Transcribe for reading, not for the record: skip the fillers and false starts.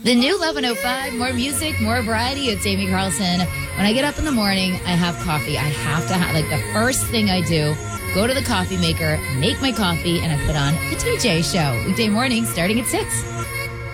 The new 11:05, more music, more variety. It's Amy Carlson. When I get up in the morning, I have coffee. I have to have, the first thing I do, go to the coffee maker, make my coffee, and I put on the TJ Show. Weekday morning starting at 6.